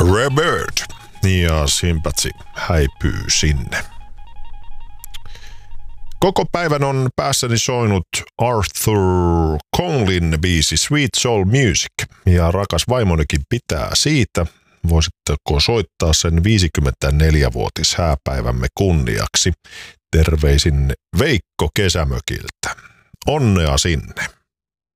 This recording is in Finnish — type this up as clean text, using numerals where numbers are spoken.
Rebird ja Sympathy häipyy sinne. Koko päivän on päässäni soinut Arthur Conlin biisi Sweet Soul Music ja rakas vaimonikin pitää siitä. Voisitteko soittaa sen 54-vuotis hääpäivämme kunniaksi? Terveisin Veikko Kesämökiltä. Onnea sinne!